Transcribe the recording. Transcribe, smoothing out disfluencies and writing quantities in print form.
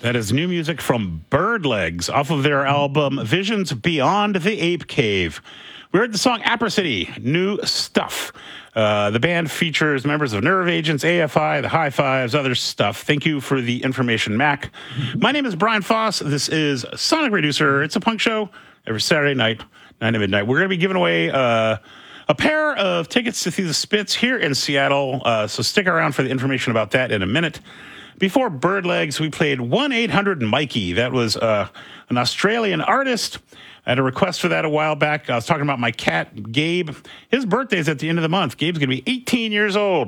That is new music from Birdlegs off of their album Visions Beyond the Ape Cave. We heard the song Apricity, New Stuff. The band features members of Nerve Agents, AFI, the High Fives, other stuff. Thank you for the information, Mac. My name is Brian Foss. This is Sonic Reducer. It's a punk show every Saturday night, 9 to midnight. We're going to be giving away a pair of tickets to see the Spits here in Seattle, so stick around for the information about that in a minute. Before Birdlegs, we played 1-800-Mikey. That was an Australian artist. I had a request for that a while back. I was talking about my cat, Gabe. His birthday's at the end of the month. Gabe's going to be 18 years old.